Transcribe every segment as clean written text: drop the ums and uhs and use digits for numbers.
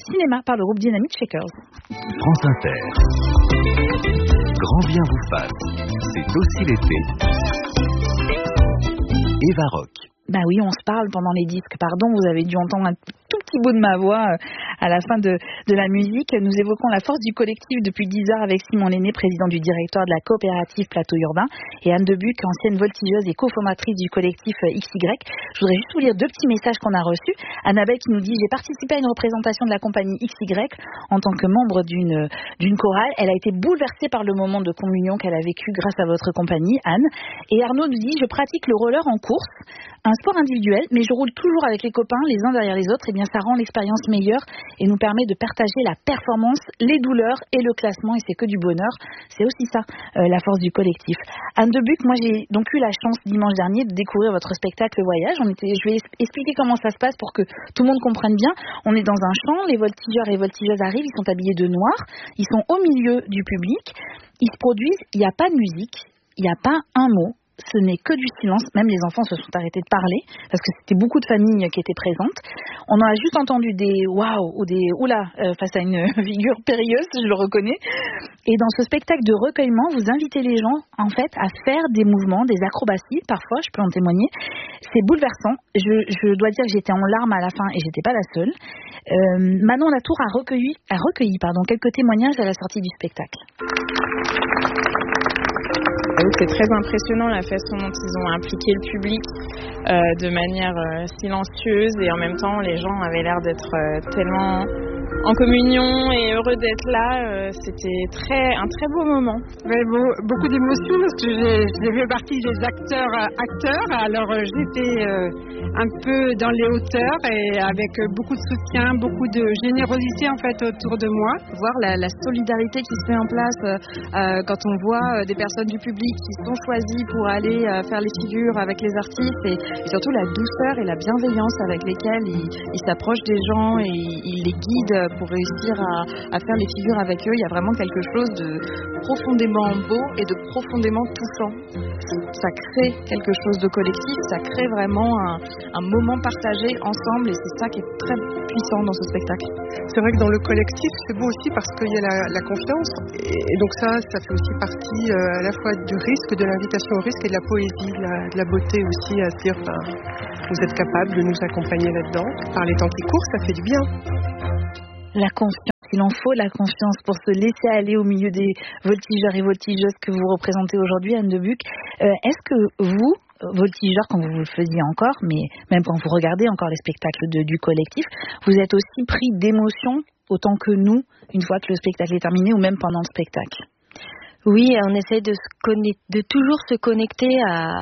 cinéma par le groupe Dynamic Shakers. France Inter. Grand bien vous fasse. C'est aussi l'été. Eva Rock. Bah oui, on se parle pendant les disques. Pardon, vous avez dû entendre un tout petit bout de ma voix à la fin de la musique. Nous évoquons la force du collectif depuis 10 heures avec Simon Lenné, président du directoire de la coopérative Plateau Urbain, et Anne Debuc, ancienne voltigeuse et cofondatrice du collectif XY. Je voudrais juste vous lire 2 petits messages qu'on a reçus. Annabelle qui nous dit: j'ai participé à une représentation de la compagnie XY en tant que membre d'une chorale. Elle a été bouleversée par le moment de communion qu'elle a vécu grâce à votre compagnie, Anne. Et Arnaud nous dit: je pratique le roller en course, un sport individuel, mais je roule toujours avec les copains, les uns derrière les autres. Et bien, ça rend l'expérience meilleure et nous permet de partager la performance, les douleurs et le classement. Et c'est que du bonheur. C'est aussi ça, la force du collectif. Anne Debuc, moi j'ai donc eu la chance dimanche dernier de découvrir votre spectacle Voyage. Je vais expliquer comment ça se passe pour que tout le monde comprenne bien. On est dans un champ, les voltigeurs et voltigeuses arrivent, ils sont habillés de noir, ils sont au milieu du public, ils se produisent, il n'y a pas de musique, il n'y a pas un mot. Ce n'est que du silence, même les enfants se sont arrêtés de parler, parce que c'était beaucoup de familles qui étaient présentes. On a juste entendu des waouh ou des oula face à une figure périlleuse, je le reconnais. Et dans ce spectacle de recueillement, vous invitez les gens, en fait, à faire des mouvements, des acrobaties, parfois, je peux en témoigner. C'est bouleversant. Je dois dire que j'étais en larmes à la fin et j'étais pas la seule. Manon Latour a recueilli quelques témoignages à la sortie du spectacle. C'est très impressionnant la façon dont ils ont impliqué le public de manière silencieuse, et en même temps les gens avaient l'air d'être tellement en communion et heureux d'être là. C'était un très beau moment. Beaucoup d'émotions parce que j'ai fait partie des acteurs. Alors j'étais un peu dans les hauteurs et avec beaucoup de soutien, beaucoup de générosité en fait autour de moi. Voir la solidarité qui se met en place quand on voit des personnes du public qui sont choisies pour aller faire les figures avec les artistes, et surtout la douceur et la bienveillance avec lesquelles ils s'approchent des gens et ils les guident pour réussir à faire les figures avec eux. Il y a vraiment quelque chose de profondément beau et de profondément touchant. Ça crée quelque chose de collectif, ça crée vraiment un moment partagé ensemble, et c'est ça qui est très puissant dans ce spectacle. C'est vrai que dans le collectif, c'est beau aussi parce qu'il y a la confiance, et donc ça fait aussi partie à la fois du risque, de l'invitation au risque, et de la poésie, de la beauté aussi, à se dire vous êtes capable de nous accompagner là-dedans. Par les temps qui courent, ça fait du bien. La confiance, il en faut la confiance pour se laisser aller au milieu des voltigeurs et voltigeuses que vous représentez aujourd'hui, Anne Debuc. Est-ce que vous, voltigeurs, quand vous le faisiez encore, mais même quand vous regardez encore les spectacles du collectif, vous êtes aussi pris d'émotion autant que nous, une fois que le spectacle est terminé, ou même pendant le spectacle? Oui, on essaie de toujours se connecter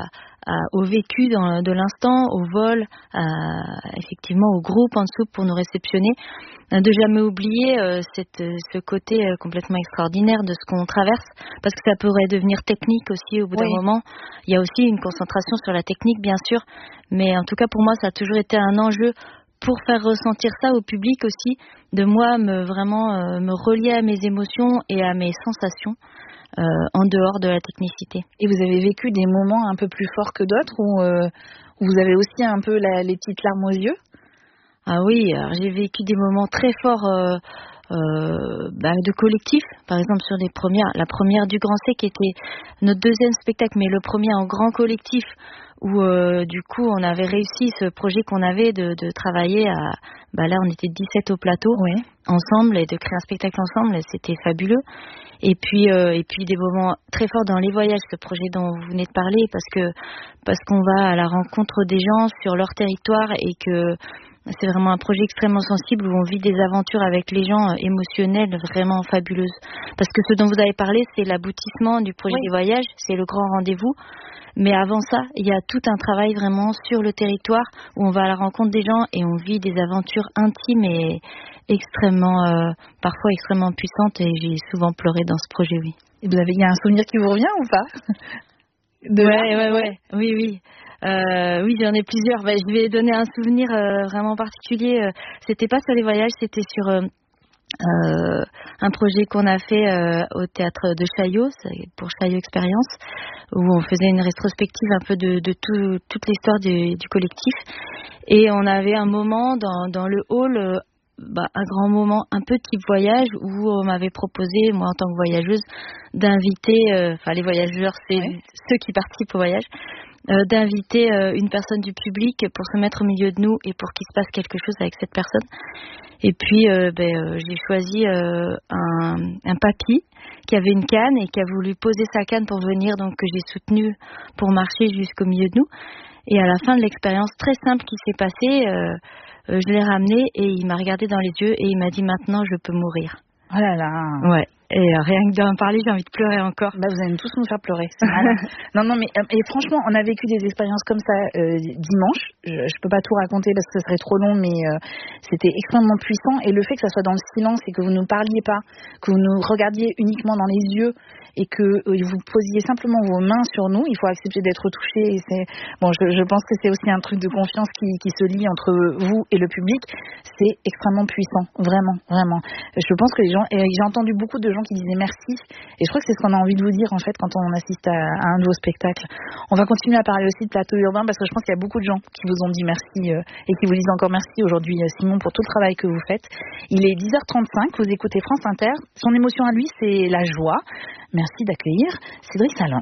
au vécu de l'instant, au vol, effectivement au groupe en dessous pour nous réceptionner, de jamais oublier ce côté complètement extraordinaire de ce qu'on traverse, parce que ça pourrait devenir technique aussi au bout d'un moment. Il y a aussi une concentration sur la technique, bien sûr, mais en tout cas pour moi ça a toujours été un enjeu pour faire ressentir ça au public aussi, de moi me relier à mes émotions et à mes sensations. En dehors de la technicité. Et vous avez vécu des moments un peu plus forts que d'autres, où vous avez aussi un peu les petites larmes aux yeux? Ah oui, alors j'ai vécu des moments très forts de collectif, par exemple sur la première du Grand C qui était notre deuxième spectacle, mais le premier en grand collectif, où du coup on avait réussi ce projet qu'on avait de travailler là on était 17 au plateau ensemble, et de créer un spectacle ensemble, et c'était fabuleux. Et puis des moments très forts dans les voyages, ce projet dont vous venez de parler, parce qu'on va à la rencontre des gens sur leur territoire, et que c'est vraiment un projet extrêmement sensible où on vit des aventures avec les gens émotionnelles vraiment fabuleuses. Parce que ce dont vous avez parlé, c'est l'aboutissement du projet des voyages, c'est le grand rendez-vous. Mais avant ça, il y a tout un travail vraiment sur le territoire où on va à la rencontre des gens et on vit des aventures intimes et parfois extrêmement puissantes, et j'ai souvent pleuré dans ce projet, oui. Et il y a un souvenir qui vous revient ou pas? Oui. Oui, j'en ai plusieurs. Je vais donner un souvenir vraiment particulier. C'était pas sur les voyages, c'était sur un projet qu'on a fait au théâtre de Chaillot, pour Chaillot Expérience, où on faisait une rétrospective un peu de toute l'histoire du collectif. Et on avait un moment dans le hall un grand moment, un petit voyage où on m'avait proposé, moi en tant que voyageuse, d'inviter, les voyageurs, c'est ceux qui participent au voyage, d'inviter une personne du public pour se mettre au milieu de nous et pour qu'il se passe quelque chose avec cette personne. Et puis j'ai choisi un papy qui avait une canne et qui a voulu poser sa canne pour venir, donc que j'ai soutenu pour marcher jusqu'au milieu de nous. Et à la fin de l'expérience très simple qui s'est passée, je l'ai ramené et il m'a regardé dans les yeux et il m'a dit maintenant je peux mourir. Oh là là. Ouais. Et rien que d'en parler, j'ai envie de pleurer encore. Vous allez tous nous faire pleurer. Non, mais et franchement, on a vécu des expériences comme ça dimanche. Je peux pas tout raconter parce que ce serait trop long, mais c'était extrêmement puissant. Et le fait que ça soit dans le silence et que vous ne parliez pas, que vous nous regardiez uniquement dans les yeux et que vous posiez simplement vos mains sur nous, il faut accepter d'être touché. Et je pense que c'est aussi un truc de confiance qui se lie entre vous et le public. C'est extrêmement puissant, vraiment, vraiment. Je pense que j'ai entendu beaucoup de gens qui disaient merci, et je crois que c'est ce qu'on a envie de vous dire en fait quand on assiste à un de vos spectacles. On va continuer à parler aussi de plateau urbain parce que je pense qu'il y a beaucoup de gens qui vous ont dit merci et qui vous disent encore merci aujourd'hui, Simon, pour tout le travail que vous faites. Il est 10h35, vous écoutez France Inter. Son émotion à lui, c'est la joie. Merci d'accueillir Cédric Salin.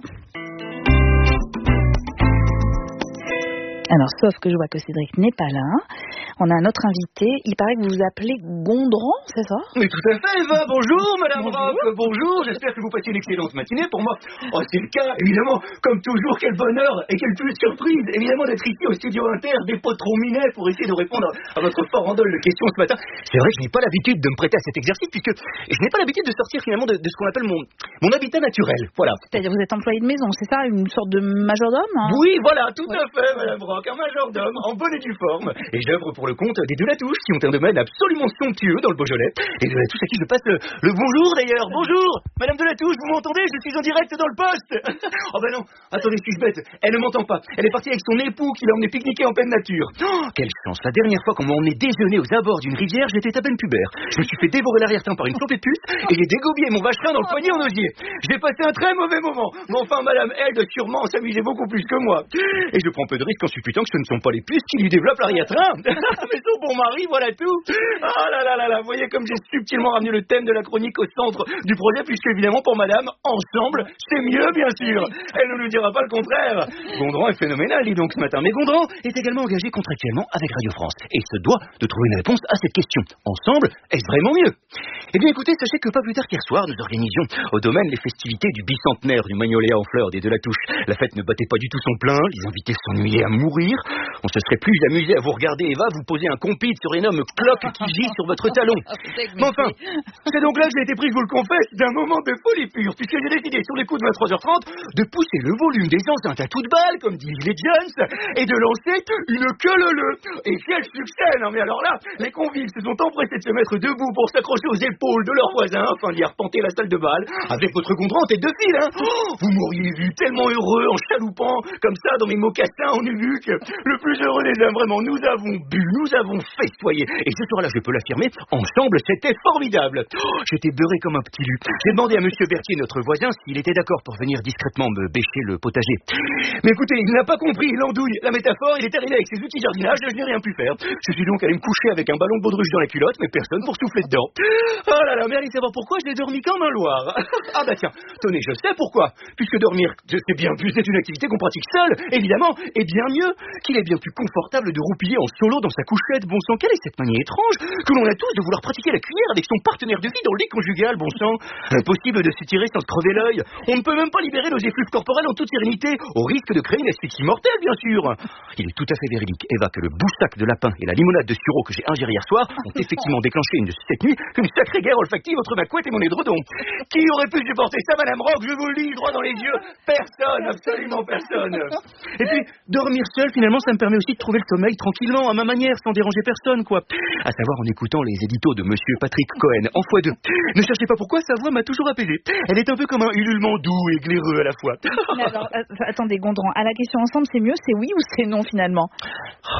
Alors, sauf que je vois que Cédric n'est pas là. On a un autre invité. Il paraît que vous vous appelez Gondran, c'est ça? Oui, tout à fait, Eva. Bonjour, Madame Rock. Bonjour. J'espère que vous passez une excellente matinée. Pour moi, c'est le cas, évidemment. Comme toujours, quel bonheur et quelle plus surprise, évidemment, d'être ici au Studio Inter, des potes trop minets pour essayer de répondre à votre farandole de questions ce matin. C'est vrai que je n'ai pas l'habitude de me prêter à cet exercice puisque je n'ai pas l'habitude de sortir finalement de ce qu'on appelle mon habitat naturel. Voilà. C'est-à-dire, vous êtes employé de maison, c'est ça? Une sorte de majordome, hein? Oui, voilà, tout à fait, Madame Rock. Un majordome en bonne et due forme. Et j'œuvre pour le compte des Delatouche qui ont un domaine absolument somptueux dans le Beaujolais. Et Delatouche à qui je passe le bonjour d'ailleurs. Bonjour, Madame Delatouche, vous m'entendez? Je suis en direct dans le poste. Oh ben non, attendez, suis-je bête? Elle ne m'entend pas. Elle est partie avec son époux qui l'a emmené pique-niquer en pleine nature. Oh, quelle chance. La dernière fois qu'on m'a emmené déjeuner aux abords d'une rivière, j'étais à peine pubère. Je me suis fait dévorer l'arrière-train par une flopée de puce et j'ai dégobié mon vacherin dans le poignet en osier. J'ai passé un très mauvais moment. Mais enfin, Madame, elle doit sûrement s'amuser beaucoup plus que moi. Et je prends peu de risques en supputant que ce ne sont pas les puces qui lui développent l'arrière-train. Mais son bon mari, voilà tout. Ah là là là là, vous voyez comme j'ai subtilement ramené le thème de la chronique au centre du projet, puisque évidemment pour Madame, ensemble, c'est mieux bien sûr. Elle ne nous dira pas le contraire. Gondran est phénoménal, dis donc ce matin. Mais Gondran est également engagé contractuellement avec Radio France et se doit de trouver une réponse à cette question. Ensemble, est-ce vraiment mieux? Eh bien écoutez, sachez que pas plus tard qu'hier soir, nous organisions au domaine les festivités du bicentenaire du magnolia en fleurs des Delatouche. La fête ne battait pas du tout son plein, les invités s'ennuyaient à mourir. On se serait plus amusé à vous regarder, Eva, vous poser un compite sur l'énorme cloque qui gît sur votre talon. Mais enfin, c'est donc là que j'ai été pris, je vous le confesse, d'un moment de folie pure, puisque j'ai décidé sur les coups de 23h30 de pousser le volume des enceintes à toute balle, comme disent les Jones, et de lancer une queue-le-le. Et quel succès! Non mais alors là, les convives se sont empressés de se mettre debout pour s'accrocher aux épaules de leurs voisins afin d'y arpenter la salle de bal, avec votre Gondran en tête de file, hein. Oh, vous m'auriez vu tellement heureux en chaloupant, comme ça, dans mes mocassins en nubuck. Le plus heureux des hommes, vraiment, nous avons bu, nous avons festoyé. Et ce soir-là, je peux l'affirmer, ensemble, c'était formidable. Oh, j'étais beurré comme un petit lut. J'ai demandé à monsieur Berthier, notre voisin, s'il était d'accord pour venir discrètement me bêcher le potager. Mais écoutez, il n'a pas compris l'andouille, la métaphore, il est arrivé avec ses outils de jardinage, je n'ai rien pu faire. Je suis donc allé me coucher avec un ballon de baudruche dans la culotte, mais personne pour souffler dedans. Oh là là, mais allez savoir pourquoi, je l'ai dormi comme un loir. Ah bah tiens, tenez, je sais pourquoi. Puisque dormir, c'est bien plus, c'est une activité qu'on pratique seul, évidemment, et bien mieux, qu'il est bien plus confortable de roupiller en solo dans sa couchette. Bon sang, quelle est cette manie étrange que l'on a tous de vouloir pratiquer la cuillère avec son partenaire de vie dans le lit conjugal, bon sang. Impossible de s'étirer sans se crever l'œil. On ne peut même pas libérer nos effluves corporels en toute sérénité, au risque de créer une asphyxie mortelle, bien sûr. Il est tout à fait véridique, Eva, que le boussac de lapin et la limonade de sureau que j'ai ingéré hier soir ont effectivement déclenché cette nuit une sacrée guerre olfactive entre ma couette et mon édredon. Qui aurait pu supporter ça, Madame Rock? Je vous le dis, droit dans les yeux. Personne, absolument personne. Et puis, dormir seul, finalement, ça me permet aussi de trouver le sommeil tranquillement, à ma manière, sans déranger personne, quoi. À savoir en écoutant les éditos de monsieur Patrick Cohen, en x2. Ne cherchez pas pourquoi, sa voix m'a toujours apaisé. Elle est un peu comme un ululement doux et glaireux à la fois. Mais alors, attendez, Gondran, à la question ensemble, c'est mieux, c'est oui ou c'est non, finalement?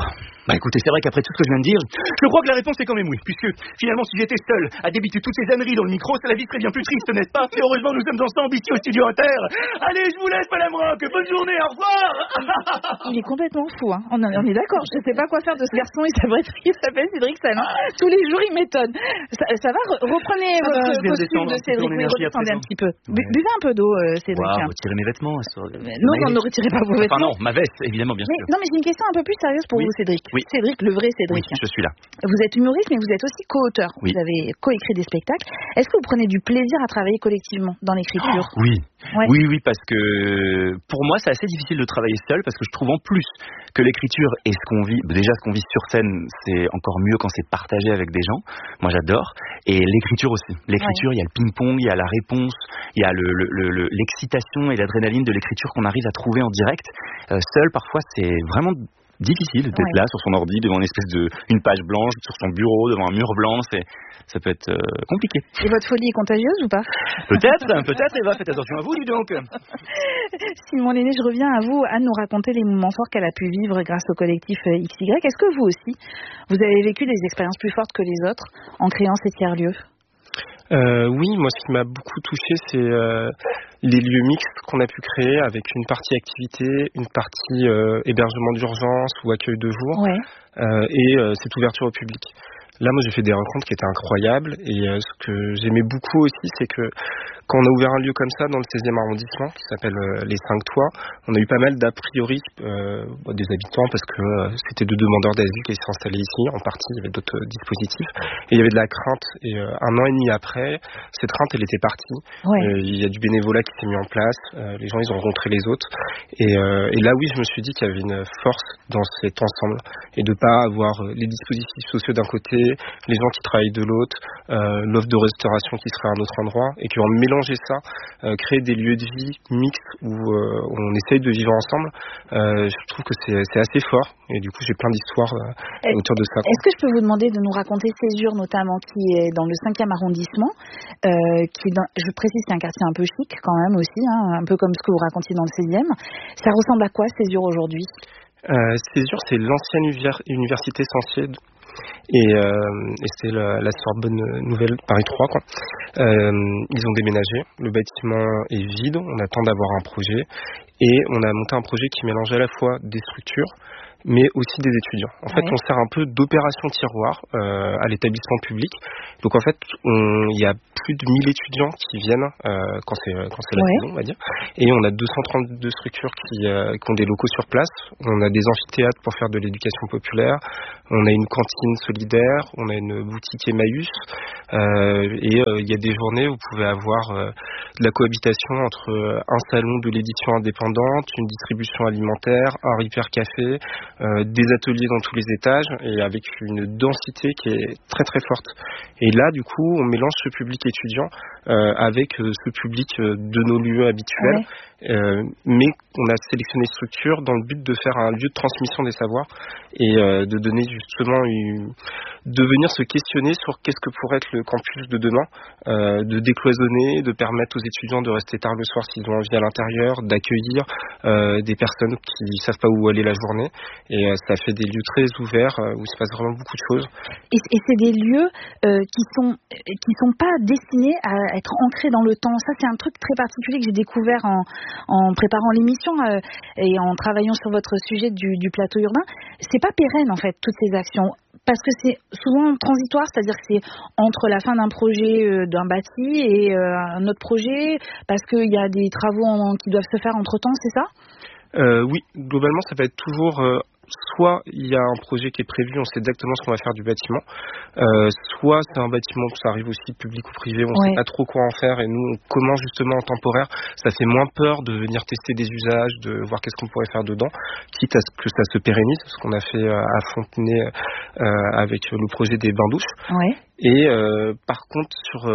Bah écoutez, c'est vrai qu'après tout ce que je viens de dire, je crois que la réponse est quand même oui, puisque finalement si j'étais seul à débiter toutes ces âneries dans le micro, la vie serait bien plus triste, n'est-ce pas? Et heureusement nous sommes ensemble ici au Studio Inter. Allez, je vous laisse Madame Rock, bonne journée, au revoir. Il est complètement fou, hein. On est d'accord, je sais pas quoi faire de ce garçon, il s'appelle Cédric Sall, hein. Tous les jours il m'étonne. Ça va, reprenez votre costume de Cédric, oui, redescendez un petit peu. Buvez un peu d'eau, Cédric. Wow, retirez mes vêtements. Non, ne retirez pas vos vêtements. Enfin non, ma veste, évidemment, bien sûr. Non, mais j'ai une question un peu plus sérieuse pour vous, Cédric. Oui. Cédric, le vrai Cédric. Oui, je suis là. Vous êtes humoriste, mais vous êtes aussi co-auteur. Oui. Vous avez coécrit des spectacles. Est-ce que vous prenez du plaisir à travailler collectivement dans l'écriture? Oui. Ouais. Oui, parce que pour moi, c'est assez difficile de travailler seul, parce que je trouve en plus que l'écriture et ce qu'on vit, déjà ce qu'on vit sur scène, c'est encore mieux quand c'est partagé avec des gens. Moi, j'adore. Et l'écriture aussi. L'écriture, il y a le ping-pong, il y a la réponse, il y a l'excitation et l'adrénaline de l'écriture qu'on arrive à trouver en direct. Seul, parfois, c'est vraiment difficile d'être là sur son ordi devant une page blanche, sur son bureau devant un mur blanc, ça peut être compliqué. Et votre folie est contagieuse ou pas? Peut-être Eva, faites attention à vous, dis donc. Simon Lenné, je reviens à vous. Anne nous raconter les moments forts qu'elle a pu vivre grâce au collectif XY. Est-ce que vous aussi, vous avez vécu des expériences plus fortes que les autres en créant ces tiers-lieux? Oui, moi ce qui m'a beaucoup touché, c'est les lieux mixtes qu'on a pu créer avec une partie activité, une partie hébergement d'urgence ou accueil de jour, et cette ouverture au public. Là, moi, j'ai fait des rencontres qui étaient incroyables, et ce que j'aimais beaucoup aussi, c'est que quand on a ouvert un lieu comme ça dans le 16e arrondissement, qui s'appelle les 5 Toits, on a eu pas mal d'a priori des habitants, parce que c'était de demandeurs d'asile qui s'installaient ici, en partie, il y avait d'autres dispositifs, et il y avait de la crainte. Et 1 an et demi après, cette crainte, elle était partie. Il y a du bénévolat qui s'est mis en place, les gens, ils ont rencontré les autres, et là, oui, je me suis dit qu'il y avait une force dans cet ensemble, et de pas avoir les dispositifs sociaux d'un côté, les gens qui travaillent de l'autre, l'offre de restauration qui serait à un autre endroit, et qu'en mélanger ça, créer des lieux de vie mixtes où on essaye de vivre ensemble, je trouve que c'est assez fort, et du coup j'ai plein d'histoires autour de ça. Est-ce que je peux vous demander de nous raconter Césure notamment, qui est dans le 5e arrondissement, je précise c'est un quartier un peu chic quand même aussi, hein, un peu comme ce que vous racontiez dans le 16e. Ça ressemble à quoi Césure aujourd'hui? Césure, c'est l'ancienne université Censier, et c'est la Sorbonne Nouvelle Paris 3 quoi. Ils ont déménagé, le bâtiment est vide, on attend d'avoir un projet, et on a monté un projet qui mélange à la fois des structures mais aussi des étudiants. En fait, on sert un peu d'opération tiroir à l'établissement public. Donc en fait, il y a plus de 1000 étudiants qui viennent quand c'est la saison, on va dire. Et on a 232 structures qui ont des locaux sur place. On a des amphithéâtres pour faire de l'éducation populaire. On a une cantine solidaire. On a une boutique Emmaüs. Et il y a des journées où vous pouvez avoir de la cohabitation entre un salon de l'édition indépendante, une distribution alimentaire, un Repair Café, des ateliers dans tous les étages, et avec une densité qui est très très forte. Et là, du coup, on mélange ce public étudiant avec ce public de nos lieux habituels, mais on a sélectionné structure dans le but de faire un lieu de transmission des savoirs et de donner justement de venir se questionner sur qu'est-ce que pourrait être le campus de demain, de décloisonner, de permettre aux étudiants de rester tard le soir s'ils ont envie à l'intérieur, d'accueillir des personnes qui ne savent pas où aller la journée, et ça fait des lieux très ouverts où il se passe vraiment beaucoup de choses. Et c'est des lieux qui sont pas destinés à être ancrés dans le temps. Ça, c'est un truc très particulier que j'ai découvert en préparant l'émission et en travaillant sur votre sujet du plateau urbain. C'est pas pérenne en fait toutes ces actions, parce que c'est souvent transitoire, c'est-à-dire que c'est entre la fin d'un projet d'un bâti et un autre projet, parce qu'il y a des travaux qui doivent se faire entre-temps, c'est ça? Oui, globalement ça va être toujours soit il y a un projet qui est prévu, on sait exactement ce qu'on va faire du bâtiment, soit c'est un bâtiment, ça arrive aussi public ou privé, on sait pas trop quoi en faire, et nous on commence justement en temporaire, ça fait moins peur de venir tester des usages, de voir qu'est-ce qu'on pourrait faire dedans, quitte à ce que ça se pérennise, ce qu'on a fait à Fontenay avec le projet des bains-douches. Et par contre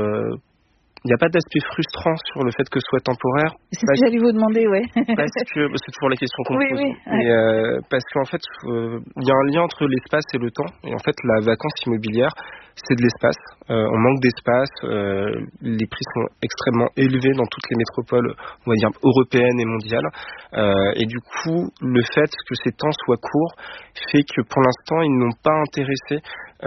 il n'y a pas d'aspect frustrant sur le fait que ce soit temporaire. C'est ce que j'allais vous demander, parce que c'est toujours la question qu'on pose. Oui. Parce qu'en fait, il y a un lien entre l'espace et le temps. Et en fait, la vacance immobilière, c'est de l'espace. On manque d'espace. Les prix sont extrêmement élevés dans toutes les métropoles, on va dire, européennes et mondiales. Et du coup, le fait que ces temps soient courts fait que pour l'instant, ils n'ont pas intéressé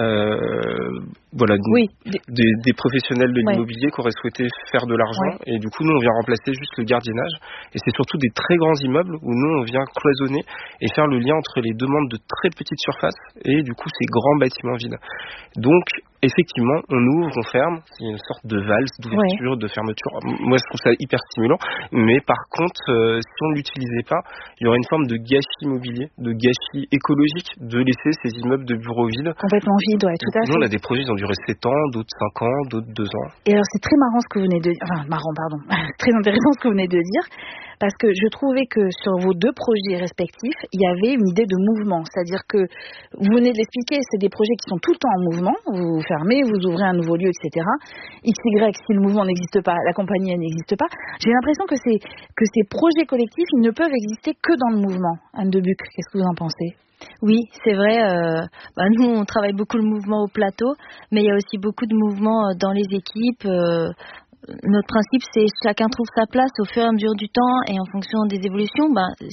des professionnels de l'immobilier qui auraient souhaité faire de l'argent. Et du coup, nous, on vient remplacer juste le gardiennage. Et c'est surtout des très grands immeubles où nous, on vient cloisonner et faire le lien entre les demandes de très petites surfaces et du coup, ces grands bâtiments vides. Donc, effectivement, on ouvre, on ferme. C'est une sorte de valse d'ouverture, de fermeture. Moi, je trouve ça hyper stimulant. Mais par contre, si on ne l'utilisait pas, il y aurait une forme de gâchis immobilier, de gâchis écologique, de laisser ces immeubles de bureaux vides. Complètement vides, tout à fait. Nous, on a des projets qui ont duré 7 ans, d'autres 5 ans, d'autres 2 ans. Et alors, c'est très marrant ce que vous venez de dire. Enfin, marrant, pardon. Très intéressant ce que vous venez de dire. Parce que je trouvais que sur vos 2 projets respectifs, il y avait une idée de mouvement. C'est-à-dire que, vous venez de l'expliquer, c'est des projets qui sont tout le temps en mouvement. Vous fermez, vous ouvrez un nouveau lieu, etc. XY, si le mouvement n'existe pas, la compagnie elle n'existe pas. J'ai l'impression que ces projets collectifs, ils ne peuvent exister que dans le mouvement. Anne Debuc, qu'est-ce que vous en pensez ? Oui, c'est vrai. Nous, on travaille beaucoup le mouvement au plateau, mais il y a aussi beaucoup de mouvements dans les équipes. Notre principe, c'est chacun trouve sa place au fur et à mesure du temps et en fonction des évolutions.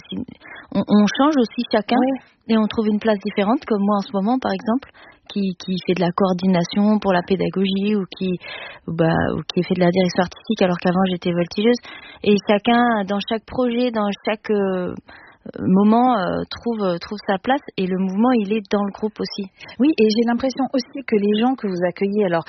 On change aussi chacun et on trouve une place différente, comme moi en ce moment, par exemple, qui fait de la coordination pour la pédagogie ou qui fait de la direction artistique alors qu'avant j'étais voltigeuse. Et chacun, dans chaque projet, dans chaque moment trouve sa place et le mouvement il est dans le groupe aussi. Oui, et j'ai l'impression aussi que les gens que vous accueillez, alors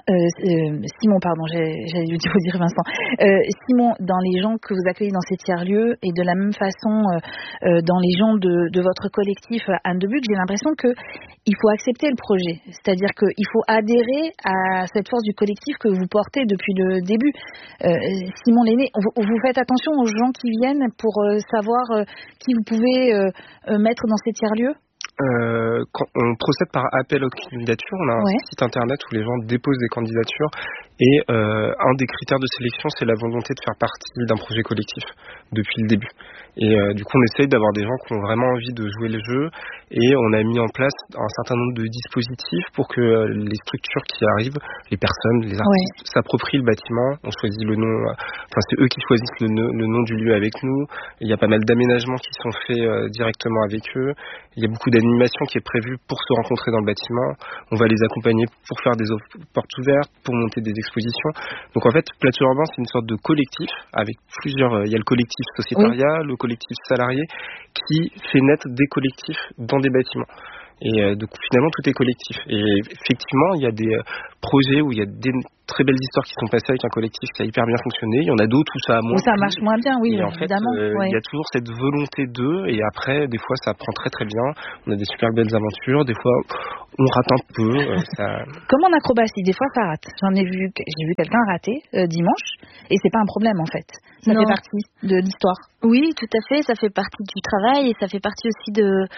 Simon, pardon, j'allais vous dire Vincent, Simon, dans les gens que vous accueillez dans ces tiers-lieux et de la même façon dans les gens de votre collectif Anne Debuc, j'ai l'impression que il faut accepter le projet, c'est-à-dire qu'il faut adhérer à cette force du collectif que vous portez depuis le début. Simon Lenné, vous faites attention aux gens qui viennent pour savoir qui vous pouvez mettre dans ces tiers-lieux ? Quand on procède par appel aux candidatures, on a un site internet où les gens déposent des candidatures et un des critères de sélection, c'est la volonté de faire partie d'un projet collectif depuis le début. Et du coup, on essaye d'avoir des gens qui ont vraiment envie de jouer le jeu et on a mis en place un certain nombre de dispositifs pour que les structures qui arrivent, les personnes, les artistes, s'approprient le bâtiment. On choisit le nom, c'est eux qui choisissent le nom du lieu avec nous. Il y a pas mal d'aménagements qui sont faits directement avec eux. Il y a beaucoup d'animation qui est prévue pour se rencontrer dans le bâtiment. On va les accompagner pour faire des portes ouvertes, pour monter des expositions. Donc en fait, Plateau Urbain, c'est une sorte de collectif avec plusieurs... Il y a le collectif sociétariat, le collectif salarié, qui fait naître des collectifs dans des bâtiments. Et donc finalement, tout est collectif. Et effectivement, il y a des projets où il y a des très belles histoires qui sont passées avec un collectif qui a hyper bien fonctionné. Il y en a d'autres où ça a moins. Où ça marche moins bien, oui, et évidemment. En fait, il y a toujours cette volonté d'eux. Et après, des fois, ça prend très très bien. On a des super belles aventures. Des fois, on rate un peu. Comme en acrobatie, des fois, ça rate. J'ai vu quelqu'un rater dimanche. Et c'est pas un problème, en fait. Ça fait partie de l'histoire. Oui, tout à fait. Ça fait partie du travail et ça fait partie aussi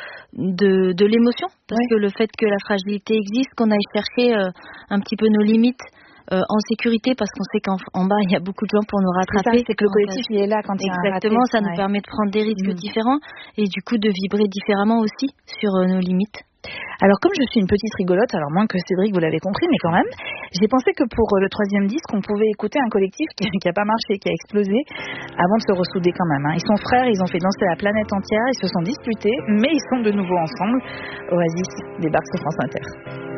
de l'émotion. Parce que le fait que la fragilité existe, qu'on aille chercher un petit peu nos limites en sécurité, parce qu'on sait qu'en bas, il y a beaucoup de gens pour nous rattraper. C'est que le collectif, il est là quand il y a un raté. Exactement, ça nous permet de prendre des risques différents et du coup de vibrer différemment aussi sur nos limites. Alors comme je suis une petite rigolote, alors moins que Cédric, vous l'avez compris, mais quand même, j'ai pensé que pour le 3e disque, on pouvait écouter un collectif qui a pas marché, qui a explosé, avant de se ressouder quand même. Ils sont frères, ils ont fait danser la planète entière, ils se sont disputés, mais ils sont de nouveau ensemble. Oasis débarque sur France Inter.